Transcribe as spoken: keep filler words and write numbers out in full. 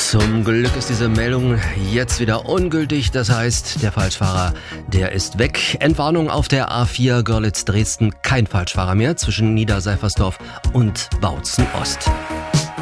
Zum Glück ist diese Meldung jetzt wieder ungültig. Das heißt, der Falschfahrer, der ist weg. Entwarnung auf der A vier Görlitz-Dresden. Kein Falschfahrer mehr zwischen Niederseifersdorf und Bautzen Ost.